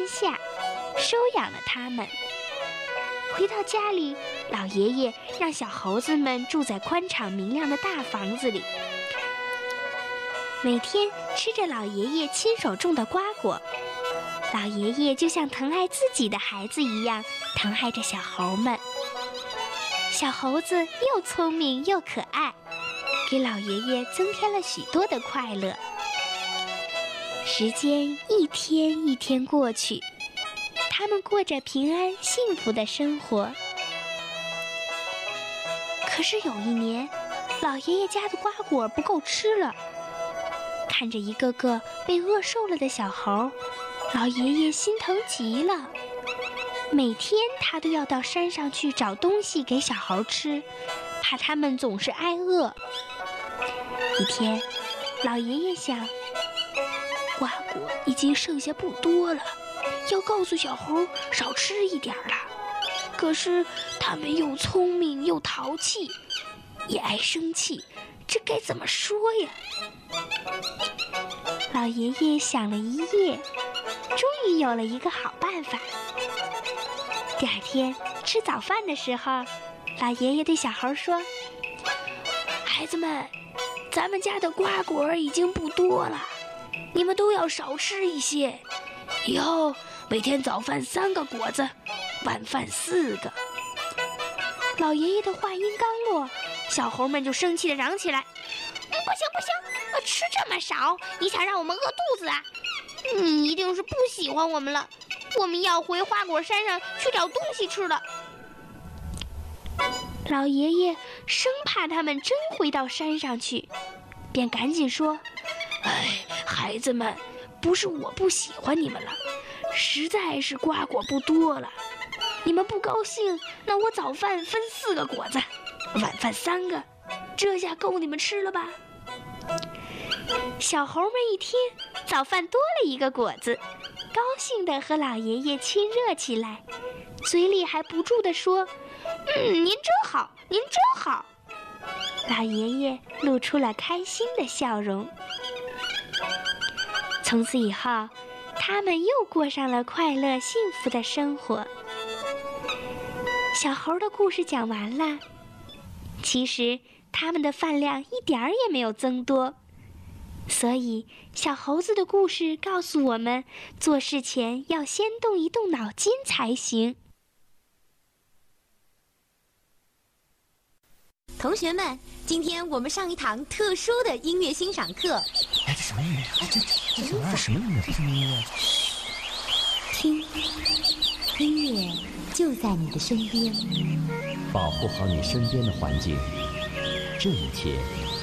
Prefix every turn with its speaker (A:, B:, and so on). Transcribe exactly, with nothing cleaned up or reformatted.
A: 下，收养了它们。回到家里，老爷爷让小猴子们住在宽敞明亮的大房子里，每天吃着老爷爷亲手种的瓜果。老爷爷就像疼爱自己的孩子一样疼爱着小猴们。小猴子又聪明又可爱，给老爷爷增添了许多的快乐。时间一天一天过去，他们过着平安幸福的生活。可是有一年，老爷爷家的瓜果不够吃了，看着一个个被饿瘦了的小猴，老爷爷心疼极了。每天他都要到山上去找东西给小猴吃，怕他们总是挨饿。一天，老爷爷想，瓜果已经剩下不多了，要告诉小猴少吃一点了。可是他们又聪明又淘气，也爱生气，这该怎么说呀？老爷爷想了一夜，终于有了一个好办法。第二天吃早饭的时候，老爷爷对小猴说：“孩子们，咱们家的瓜果已经不多了，你们都要少吃一些。以后每天早饭三个果子，晚饭四个。”老爷爷的话音刚落，小猴们就生气地嚷起来：“不行不行，吃这么少，你想让我们饿肚子啊？你一定是不喜欢我们了，我们要回花果山上去找东西吃了。”老爷爷生怕他们真回到山上去，便赶紧说：“哎，孩子们，不是我不喜欢你们了，实在是瓜果不多了。你们不高兴，那我早饭分四个果子，晚饭三个，这下够你们吃了吧？”小猴们一听早饭多了一个果子，高兴地和老爷爷亲热起来，嘴里还不住地说：“嗯，您真好，您真好。”老爷爷露出了开心的笑容。从此以后，他们又过上了快乐幸福的生活。小猴的故事讲完了，其实他们的饭量一点儿也没有增多。所以，小猴子的故事告诉我们，做事前要先动一动脑筋才行。
B: 同学们，今天我们上一堂特殊的音乐欣赏课。
C: 哎，这什么音乐？哎，这这小玩意儿什么音乐？这什么音乐？
B: 听，音乐就在你的身边。
D: 保护好你身边的环境，这一切